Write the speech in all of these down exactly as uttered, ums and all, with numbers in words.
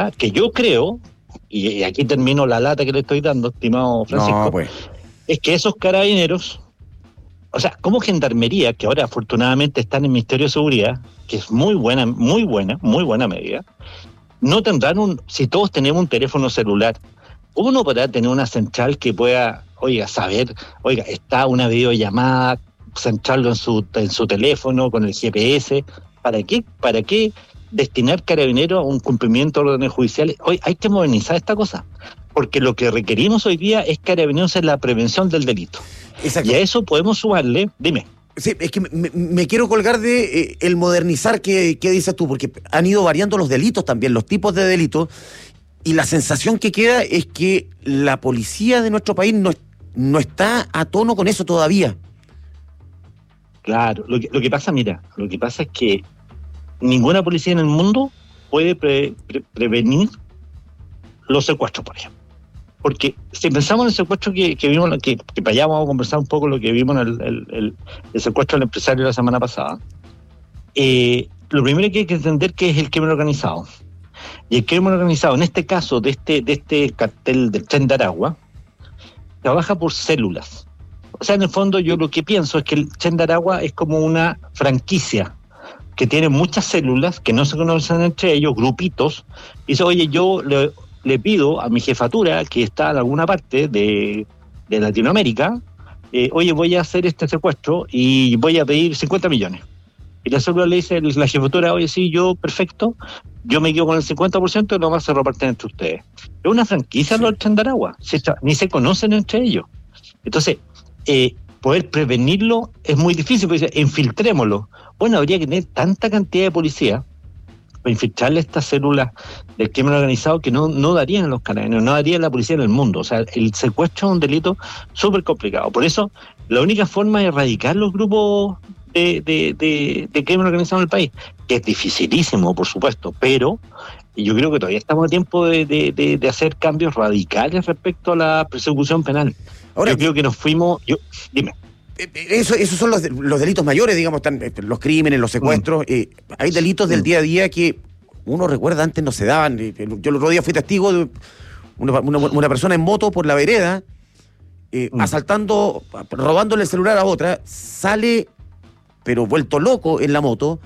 ¿ya? Que yo creo, y, y aquí termino la lata que le estoy dando, estimado Francisco, no, pues. es que esos carabineros, o sea, como Gendarmería, que ahora afortunadamente está en el Ministerio de Seguridad, que es muy buena, muy buena, muy buena medida, no tendrán un, si todos tenemos un teléfono celular, uno podrá tener una central que pueda, oiga, saber, oiga, está una videollamada, centrarlo en su, en su teléfono, con el G P S, ¿para qué? ¿Para qué destinar carabineros a un cumplimiento de órdenes judiciales? Hoy hay que modernizar esta cosa, porque lo que requerimos hoy día es carabineros en la prevención del delito. Exacto. Y a eso podemos sumarle, dime. Sí, es que me, me quiero colgar de eh, el modernizar que, que dices tú, porque han ido variando los delitos también, los tipos de delitos, y la sensación que queda es que la policía de nuestro país no, no está a tono con eso todavía. Claro, lo que, lo que pasa, mira, lo que pasa es que ninguna policía en el mundo puede pre, pre, prevenir los secuestros, por ejemplo. Porque si pensamos en el secuestro que, que vimos, que, que para allá vamos a conversar un poco lo que vimos en el, el, el, el secuestro del empresario la semana pasada, eh, lo primero que hay que entender que es el crimen organizado. Y el crimen organizado, en este caso de este, de este cartel del Tren de Aragua, trabaja por células. O sea, en el fondo yo lo que pienso es que el Tren de Aragua es como una franquicia que tiene muchas células que no se conocen entre ellos, grupitos, y dice, oye, yo le, le pido a mi jefatura, que está en alguna parte de, de Latinoamérica, eh, oye, voy a hacer este secuestro y voy a pedir cincuenta millones. Y la célula le dice, la jefatura, oye, sí, yo, perfecto, yo me quedo con el cincuenta por ciento y lo más se reparten entre ustedes. Es una franquicia sí. Los Tren de Aragua, se, ni se conocen entre ellos. Entonces, eh, poder prevenirlo es muy difícil, porque dice, infiltrémoslo. Bueno, habría que tener tanta cantidad de policía para infiltrarle estas células del crimen organizado que no, no darían los carabineros, no daría la policía en el mundo. O sea, el secuestro es un delito súper complicado. Por eso, la única forma de erradicar los grupos de, de, de, de crimen organizado en el país, que es dificilísimo, por supuesto, pero yo creo que todavía estamos a tiempo de, de, de, de hacer cambios radicales respecto a la persecución penal. Ahora, yo creo que nos fuimos... Yo, dime. Eso, esos son los, los delitos mayores, digamos, están los crímenes, los secuestros. Mm. Eh, hay delitos del día a día que uno recuerda antes no se daban. Yo el otro día fui testigo de una, una, una persona en moto por la vereda, eh, mm. asaltando, robándole el celular a otra, sale, pero vuelto loco en la moto,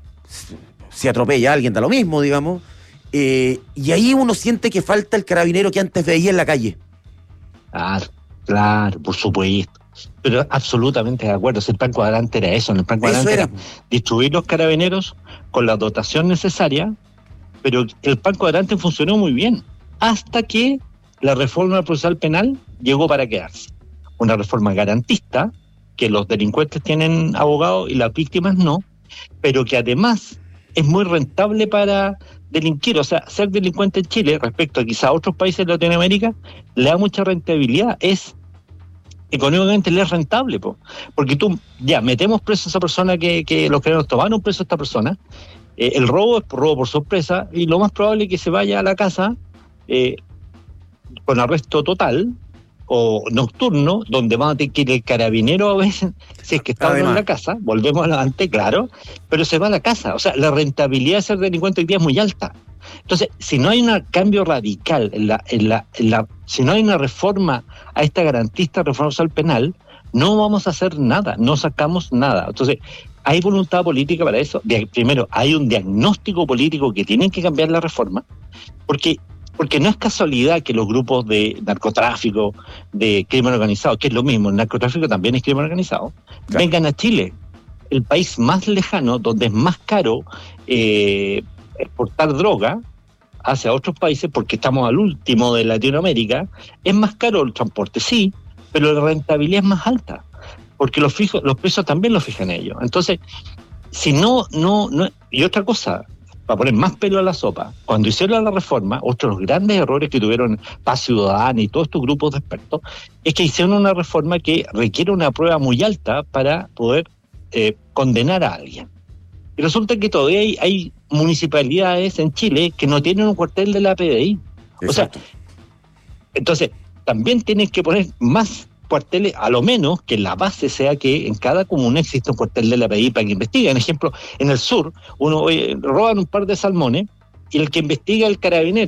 se atropella a alguien, da lo mismo, digamos, eh, y ahí uno siente que falta el carabinero que antes veía en la calle. Claro, claro, por supuesto. Pero absolutamente de acuerdo, si el plan cuadrante era eso, en el plan cuadrante era. era distribuir los carabineros con la dotación necesaria, pero el plan cuadrante funcionó muy bien, hasta que la reforma procesal penal llegó para quedarse. Una reforma garantista, que los delincuentes tienen abogados y las víctimas no, pero que además es muy rentable para delinquir. O sea, ser delincuente en Chile, respecto a quizá otros países de Latinoamérica, le da mucha rentabilidad, es económicamente le es rentable, po. Porque tú, ya, metemos preso a esa persona que, que los criminales tomaron preso a esta persona, eh, el robo es robo por sorpresa, y lo más probable es que se vaya a la casa eh, con arresto total, o nocturno, donde van a tener que ir el carabinero a veces, si es que está en la casa, volvemos adelante, claro, pero se va a la casa. O sea, la rentabilidad de ser delincuente hoy día es muy alta. Entonces, si no hay un cambio radical, en la, en la, en la, si no hay una reforma a esta garantista reforma social penal, no vamos a hacer nada, no sacamos nada. Entonces, ¿hay voluntad política para eso? Primero, hay un diagnóstico político que tienen que cambiar la reforma, porque, porque no es casualidad que los grupos de narcotráfico, de crimen organizado, que es lo mismo, el narcotráfico también es crimen organizado, claro, vengan a Chile, el país más lejano, donde es más caro eh, exportar droga hacia otros países, porque estamos al último de Latinoamérica. Es más caro el transporte, sí, pero la rentabilidad es más alta, porque los fijos, los precios también los fijan ellos. Entonces, si no, no, no, y otra cosa, para poner más pelo a la sopa, cuando hicieron la reforma, otro de los grandes errores que tuvieron Paz Ciudadana y todos estos grupos de expertos, es que hicieron una reforma que requiere una prueba muy alta para poder eh, condenar a alguien. Y resulta que todavía hay, hay municipalidades en Chile que no tienen un cuartel de la P D I. Exacto. O sea, entonces, también tienen que poner más cuarteles, a lo menos que la base sea que en cada comuna existe un cuartel de la P D I para que investiguen. Por ejemplo, en el sur, uno oye, roban un par de salmones y el que investiga el carabinero